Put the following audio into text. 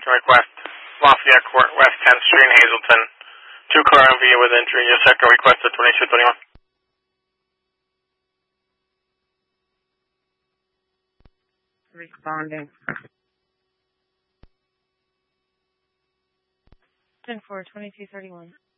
inspection request, Lafayette Court, West 10th Street in Hazleton. 2-car MV with injury. Your sector requested 2221. Responding. 10-4, 2231.